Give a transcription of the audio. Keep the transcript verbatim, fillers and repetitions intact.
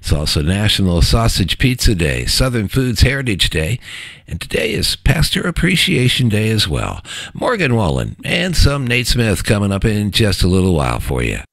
It's also National Sausage Pizza Day, Southern Foods Heritage Day, and today is Pastor Appreciation Day as well. Morgan Wallen and some Nate Smith coming up in just a little while for you.